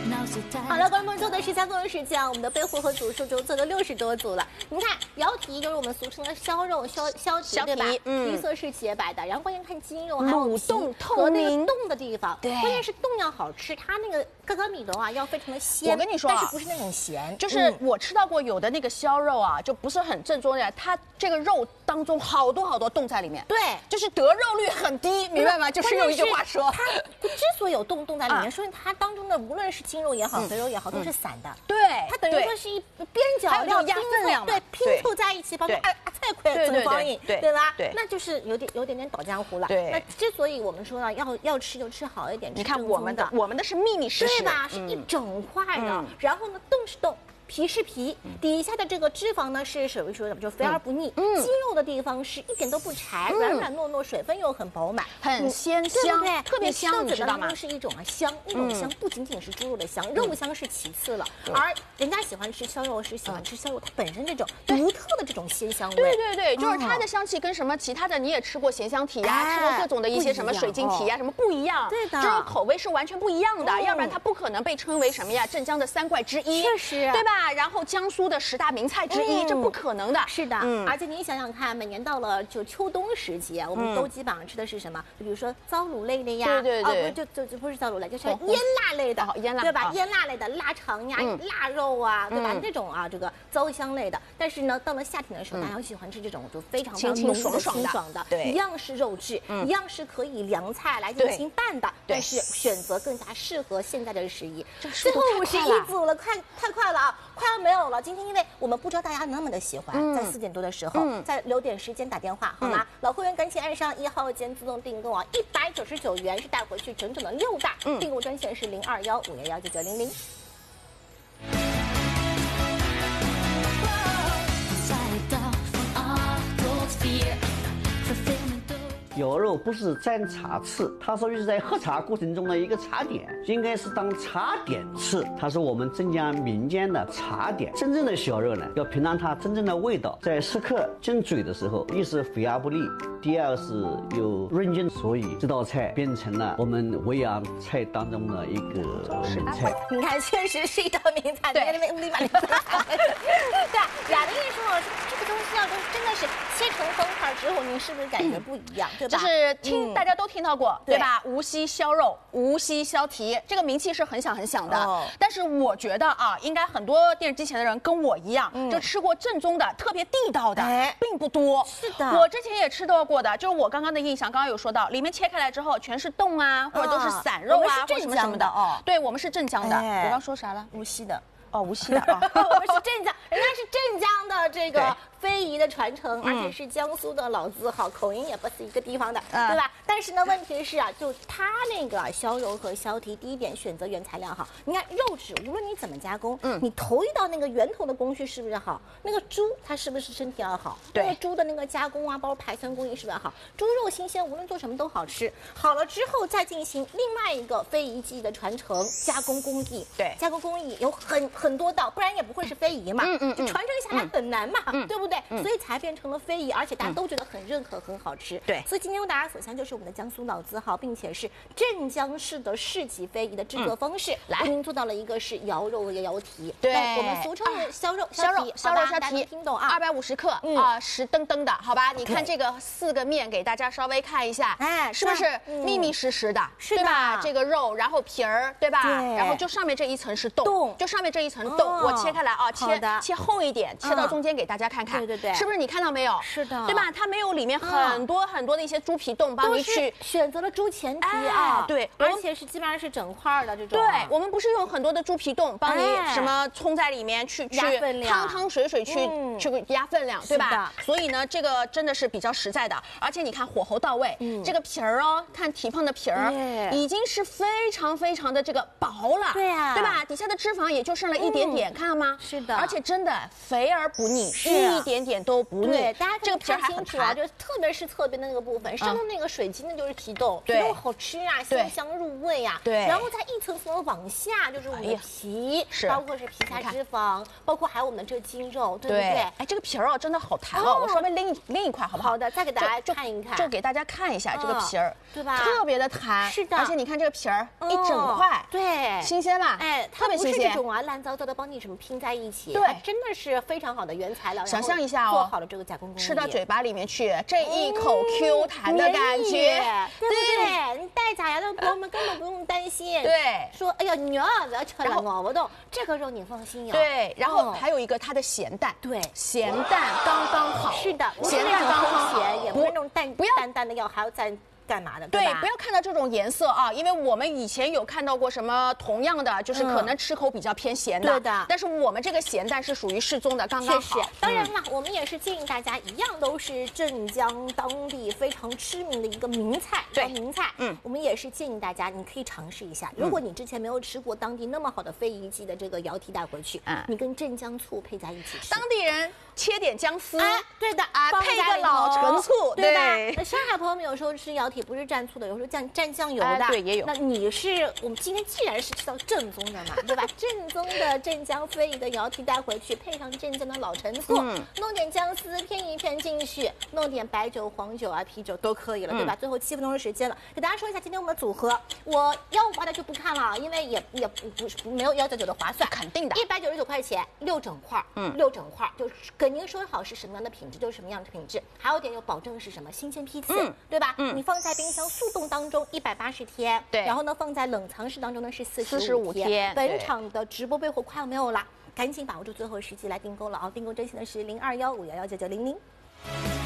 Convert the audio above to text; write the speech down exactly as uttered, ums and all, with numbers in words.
好了，观众朋友，做的是加工的时间啊，我们的背货和组数就做了六十多组了。你看，腰提就是我们俗称的削肉、削削提，对吧？ 嗯， 皮色是洁白的，然后关键看筋肉，还有蠕动透明动的地方。 对， 关键是冻要好吃，它那个嘎嘎米的话要非常的鲜。 我跟你说啊， 但是不是那种咸， 就是我吃到过有的那个削肉啊，就不是很正宗的，它这个肉当中好多好多冻在里面。 对， 就是得肉率很低，明白吗？就是有一句话说， 它之所以有冻冻在里面，说明它当中的无论是筋肉也好，肥肉也好，都是散的。 对， 它等于说是一边角料压分量， 对，拼凑在一起，包括啊啊菜块增光影，对吧？对，那就是有点有点点倒浆糊了。 对， 那之所以我们说呢，要要吃就吃好一点， 你看我们的，我们的是密密实实， 对吧？是一整块的，然后呢，冻是冻。皮是皮，底下的这个脂肪呢是属于说怎么说肥而不腻，嗯，肌肉的地方是一点都不柴，软软糯糯，水分又很饱满， 很鲜香， 对， 特别香，你知道吗？ 是一种啊香，那种香不仅仅是猪肉的香，肉香是其次了，而人家喜欢吃削肉是喜欢吃削肉它本身这种独特的这种鲜香味， 对对对，就是它的香气跟什么其他的你也吃过咸香蹄呀，吃过各种的一些什么水晶蹄呀，什么不一样， 对的， 这种口味是完全不一样的，要不然它不可能被称为什么呀？镇江的三怪之一， 确实， 对吧？然后江苏的十大名菜之一，这不可能的。 是的，而且你想想看，每年到了就秋冬时节，我们都基本上吃的是什么？就比如说糟卤类的呀， 对对对， 不就就就不是糟卤类，就是腌辣类的， 腌辣对吧？腌辣类的腊肠呀、腊肉啊，对吧？这种啊，这个糟香类的。但是呢，到了夏天的时候，大家喜欢吃这种就非常清清爽爽的， 对， 一样是肉质，一样是可以凉菜来进行拌的，但是选择更加适合现在的时宜。最后五十一组了，快太快了啊！快要没有了。今天因为我们不知道大家那么的喜欢，在四点多的时候，再留点时间打电话好吗？老会员赶紧按上一号键自动订购啊，一百九十九元是带回去整整的六袋。订购专线是零二幺五幺幺九九零零。 羊肉不是蘸茶吃，它属于是在喝茶过程中的一个茶点，应该是当茶点吃。它是我们镇江民间的茶点。真正的小肉呢，要品尝它真正的味道，在食客进嘴的时候，一是肥而不腻，第二是有润筋，所以这道菜变成了我们维扬菜当中的一个名菜。 你看，确实是一道名菜，对，立马立马。对，雅玲也说了，这个东西要真的是切成分块之后，您是不是感觉不一样？对吧？ 就是听大家都听到过，对吧？无锡削肉、无锡削蹄，这个名气是很响很响的。但是我觉得啊，应该很多电视机前的人跟我一样，就吃过正宗的、特别地道的，并不多。 是的， 我之前也吃到过的，就是我刚刚的印象，刚刚有说到，里面切开来之后全是冻啊，或者都是散肉啊，或什么什么的哦。对，我们是镇江的。我刚说啥了？ 无锡的。 哦，无锡的啊， 我们是镇江，人家是镇江的这个非遗的传承，而且是江苏的老字号，口音也不是一个地方的，对吧？但是呢，问题是啊，就它那个削肉和削蹄，第一点选择原材料好，你看肉质，无论你怎么加工，嗯，你头一道那个源头的工序是不是好？那个猪它是不是身体要好？对，那个猪的那个加工啊，包括排酸工艺是不是好？猪肉新鲜，无论做什么都好吃。好了之后再进行另外一个非遗技艺的传承，加工工艺， 对， 加工工艺有很。很多道，不然也不会是非遗嘛，嗯嗯，就传承下来很难嘛，嗯、对不对？嗯、所以才变成了非遗，而且大家都觉得很认可，很好吃。 对， 所以今天为大家所向就是我们的江苏老字号，并且是镇江市的市级非遗的制作方式，嗯、来为您做到了一个是瑶肉和瑶蹄， 对， 我们俗称的削肉、 削肉、削肉、削蹄， 听懂啊？ 二百五十克啊，实登登的，好吧？你看这个四个面，给大家稍微看一下，哎，是不是密密实实的？ 是对吧？这个肉，然后皮儿，对吧？然后就上面这一层是冻，就上面这一层冻，我切。开来啊，切切厚一点，切到中间给大家看看， 对对对， 是不是你看到没有？ 是的， 对吧？它没有里面很多很多的一些猪皮冻帮你去选择了猪前蹄啊， 对， 而且是基本上是整块的这种。 对，我们不是用很多的猪皮冻帮你什么冲在里面去去汤汤水水去去压分量，对吧？所以呢，这个真的是比较实在的，而且你看火候到位，这个皮儿哦，看蹄膀的皮儿已经是非常非常的这个薄了， 对啊， 对吧？底下的脂肪也就剩了一一点点，看到吗？ 是的， 而且真的肥而不腻，一点点都不腻。 对，大家这个皮儿还很清楚啊，就特别是侧边的那个部分，上面那个水晶的就是皮冻，皮冻好吃啊，香香入味啊。 对， 然后再一层层的往下就是我们的皮， 是包括是皮下脂肪，包括还有我们的这筋肉，对不对？ 哎，这个皮儿哦，真的好弹哦，我稍微拎拎一块好不好？ 好的，再给大家看一看， 就给大家看一下这个皮儿， 对吧？ 特别的弹， 是的， 而且你看这个皮儿一整块， 对， 新鲜吧？ 哎， 特别新鲜。 不是这种啊烂糟糟的帮你什么拼在一起， 对， 真的是非常好的原材料。 想象一下哦， 做好了这个加工工艺， 吃到嘴巴里面去，这一口 Q 弹的感觉， 对不对？你戴假牙的朋友们根本不用担心， 对， 说哎呀你啊不要吃了咬不动，这个肉你放心咬。 对，然后还有一个它的咸淡， 对， 咸淡刚刚好， 是的， 咸淡刚刚好， 也不是那种淡不要淡淡的要还要再。干嘛的？ 对，不要看到这种颜色啊，因为我们以前有看到过什么同样的，就是可能吃口比较偏咸的， 对的。 但是我们这个咸淡是属于适中的，刚刚好。 当然了，我们也是建议大家一样都是镇江当地非常知名的一个名菜， 对， 名菜。嗯，我们也是建议大家，你可以尝试一下。如果你之前没有吃过当地那么好的非遗记的这个窑蹄带回去，嗯，你跟镇江醋配在一起吃， 当地人切点姜丝， 哎，对的啊，配个老陈醋， 对吧？那上海朋友们有时候吃窑蹄不是蘸醋的。有时候蘸蘸酱油的， 对，也有。 那你是我们今天既然是吃到正宗的嘛，对吧？正宗的镇江非遗的窑蹄带回去，配上镇江的老陈醋，嗯、弄点姜丝片一片进去，弄点白酒、黄酒啊、啤酒都可以了，嗯、对吧？最后七分钟的时间了，给大家说一下今天我们的组合。我幺五八的就不看了，因为也也不不是没有幺九九的划算， 肯定的。 一百九十九块钱六整块，嗯，六整块就是跟您说好是什么样的品质就是什么样的品质，还有点有保证是什么新鲜批次，嗯、对吧？嗯，你放在冰箱速冻当中一百八十天， 对， 然后呢放在冷藏室当中呢是四四十五天。 本场的直播备货快要没有了，赶紧把握住最后时机来订购了啊！订购专线的是零二幺五幺幺九九零零。